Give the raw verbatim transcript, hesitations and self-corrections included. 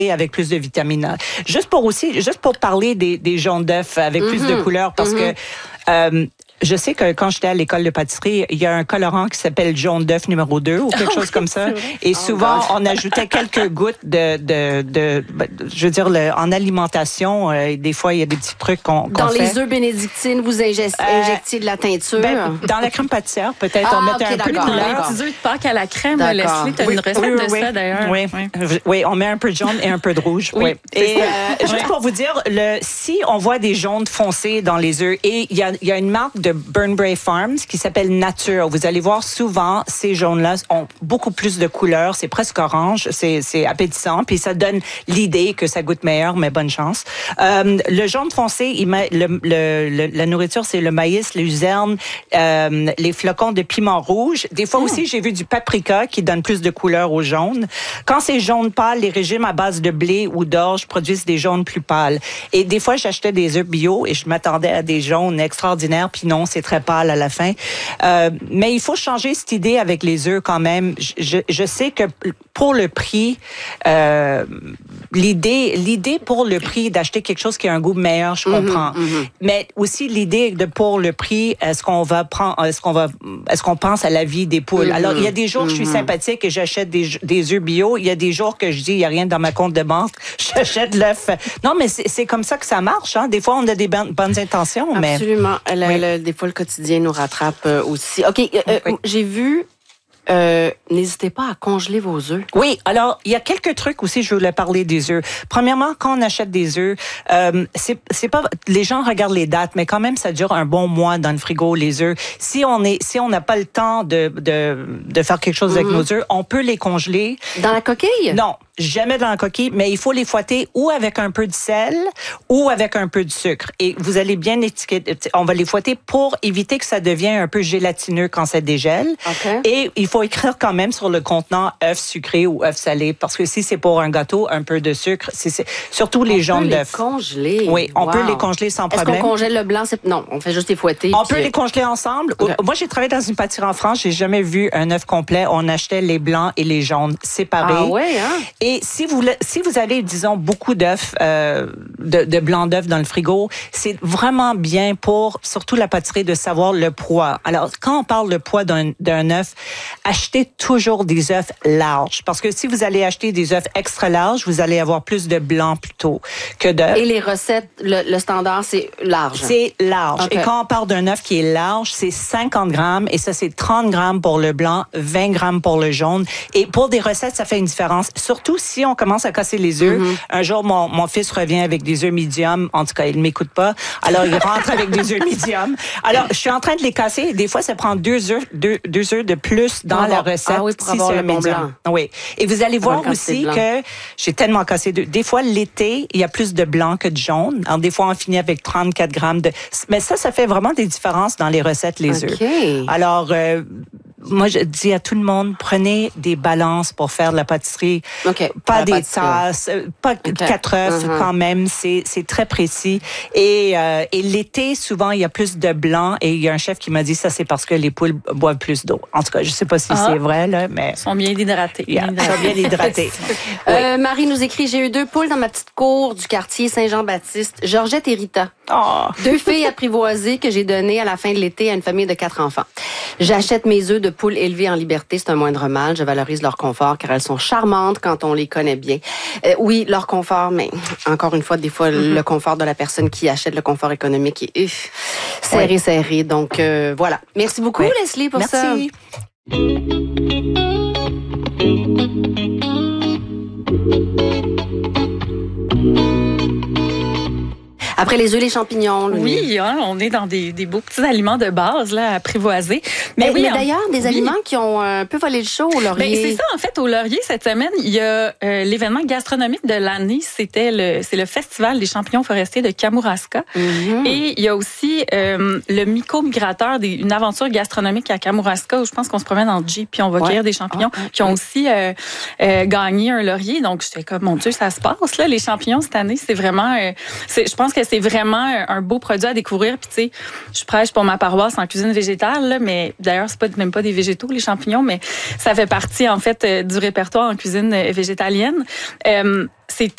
avec plus de vitamines A. Juste pour aussi, juste pour parler des, des jaunes d'œufs avec mm-hmm. plus de couleurs, parce mm-hmm. que euh, je sais que quand j'étais à l'école de pâtisserie, il y a un colorant qui s'appelle jaune d'œuf numéro deux ou quelque chose comme ça. Et souvent, oh on ajoutait quelques gouttes de, de, de, de je veux dire, le, en alimentation. Euh, des fois, il y a des petits trucs qu'on, qu'on Dans fait. les œufs bénédictines, vous ingestiez, euh, injectiez de la teinture? Ben, dans la crème pâtissière, peut-être, ah, on mettait okay, un peu de couleur. Dans les petits œufs de Pâques à la crème, Leslie, tu as oui, une recette oui, oui, de oui. ça, d'ailleurs. Oui. Oui. oui, on met un peu de jaune et un peu de rouge. Oui. oui. Et euh, juste pour vous dire, le, si on voit des jaunes foncés dans les œufs, et il y a, y a une marque de Burnbrae Farms qui s'appelle Nature. Vous allez voir souvent, ces jaunes-là ont beaucoup plus de couleurs. C'est presque orange. C'est, c'est appétissant. Puis ça donne l'idée que ça goûte meilleur, mais bonne chance. Euh, le jaune foncé, il met le, le, le, la nourriture, c'est le maïs, les luzerne, euh, les flocons de piment rouge. Des fois mmh. aussi, j'ai vu du paprika qui donne plus de couleurs au jaune. Quand c'est jaune pâle, les régimes à base de blé ou d'orge produisent des jaunes plus pâles. Et des fois, j'achetais des œufs bio et je m'attendais à des jaunes extraordinaires. Puis non, c'est très pâle à la fin. Euh, mais il faut changer cette idée avec les œufs quand même. Je, je sais que pour le prix, euh, l'idée, l'idée pour le prix d'acheter quelque chose qui a un goût meilleur, je comprends. Mm-hmm, mm-hmm. Mais aussi l'idée de pour le prix, est-ce qu'on va prendre, est-ce qu'on va, est-ce qu'on pense à la vie des poules? Mm-hmm. Alors il y a des jours, mm-hmm. je suis sympathique et j'achète des, des œufs bio. Il y a des jours que je dis, il y a rien dans ma compte de banque, j'achète l'œuf. Non, mais c'est, c'est comme ça que ça marche. Hein. Des fois, on a des bonnes, bonnes intentions, mais absolument. Le, oui. le, des fois, le quotidien nous rattrape aussi. OK, euh, oui. j'ai vu... Euh, n'hésitez pas à congeler vos œufs. Oui, alors il y a quelques trucs aussi. Je voulais parler des œufs. Premièrement, quand on achète des œufs, euh, c'est c'est pas les gens regardent les dates, mais quand même ça dure un bon mois dans le frigo les œufs. Si on est si on n'a pas le temps de de de faire quelque chose mm-hmm. avec nos œufs, on peut les congeler. Dans la coquille? Non. Jamais dans la coquille, mais il faut les fouetter ou avec un peu de sel ou avec un peu de sucre. Et vous allez bien étiqueter, on va les fouetter pour éviter que ça devienne un peu gélatineux quand ça dégèle. Okay. Et il faut écrire quand même sur le contenant œuf sucré ou œuf salé, parce que si c'est pour un gâteau, un peu de sucre, c'est, c'est surtout les jaunes d'œufs. On peut les congeler. Oui, on wow. peut les congeler sans problème. Est-ce qu'on congèle le blanc? C'est... Non, on fait juste les fouetter. On puis... peut les congeler ensemble. Okay. Moi, j'ai travaillé dans une pâtisserie en France, j'ai jamais vu un œuf complet. On achetait les blancs et les jaunes séparés. Ah ouais, hein? Et si vous si vous avez, disons, beaucoup d'œufs, euh, de, de blancs d'œufs dans le frigo, c'est vraiment bien pour, surtout la pâtisserie, de savoir le poids. Alors, quand on parle de poids d'un, d'un œuf, achetez toujours des œufs larges. Parce que si vous allez acheter des œufs extra larges, vous allez avoir plus de blanc plutôt que d'œufs. Et les recettes, le, le standard, c'est large? C'est large. Okay. Et quand on parle d'un œuf qui est large, c'est cinquante grammes. Et ça, c'est trente grammes pour le blanc, vingt grammes pour le jaune. Et pour des recettes, ça fait une différence. Surtout si on commence à casser les œufs. Mm-hmm. Un jour, mon, mon fils revient avec des œufs médium. En tout cas, il ne m'écoute pas. Alors, il rentre avec des œufs médium. Alors, je suis en train de les casser. Des fois, ça prend deux œufs, deux, deux œufs de plus dans ah, la recette. Ah oui, pour si avoir c'est le un bon médium. blanc. Oui. Et vous allez voir aussi que j'ai tellement cassé deux. Des fois, l'été, il y a plus de blanc que de jaune. Alors, des fois, on finit avec trente-quatre grammes de... Mais ça, ça fait vraiment des différences dans les recettes, les œufs. Okay. Alors... Euh, moi, je dis à tout le monde, prenez des balances pour faire de la pâtisserie. Okay. Pas la des pâtisserie. tasses, pas okay. quatre œufs uh-huh. quand même. C'est, c'est très précis. Et, euh, et l'été, souvent, il y a plus de blanc. Et il y a un chef qui m'a dit, ça, c'est parce que les poules boivent plus d'eau. En tout cas, je sais pas si ah. c'est vrai, là, mais... Ils sont bien hydratés. Yeah, ils sont bien hydratés. oui. euh, Marie nous écrit, j'ai eu deux poules dans ma petite cour du quartier Saint-Jean-Baptiste, Georgette et Rita. Oh. Deux filles apprivoisées que j'ai données à la fin de l'été à une famille de quatre enfants. J'achète mes œufs de poules élevées en liberté, c'est un moindre mal. Je valorise leur confort car elles sont charmantes quand on les connaît bien. Euh, oui, leur confort, mais encore une fois, des fois, mm-hmm. le confort de la personne qui achète le confort économique est uf, serré, oui. serré. Donc, euh, voilà. Merci beaucoup, oui. Leslie, pour Merci. ça. Après les œufs, les champignons. Là. Oui, hein, on est dans des, des beaux petits aliments de base là, apprivoisés. Mais, mais, oui, mais d'ailleurs, des oui. aliments qui ont un peu volé le show au Laurier. Ben, c'est ça, en fait, au Laurier, cette semaine, il y a euh, l'événement gastronomique de l'année. C'était le, c'est le Festival des champignons forestiers de Kamouraska. Mm-hmm. Et il y a aussi euh, le Miko Migrateur, des, une aventure gastronomique à Kamouraska où je pense qu'on se promène en Jeep puis on va ouais. cueillir des champignons ah, qui ont ouais. aussi euh, euh, gagné un Laurier. Donc, j'étais comme, mon Dieu, ça se passe, là, les champignons cette année. C'est vraiment, euh, c'est, je pense que c'est vraiment un beau produit à découvrir. Puis, tu sais, je prêche pour ma paroisse en cuisine végétale, là, mais d'ailleurs, c'est pas même pas des végétaux, les champignons, mais ça fait partie, en fait, du répertoire en cuisine végétalienne. Euh, C'est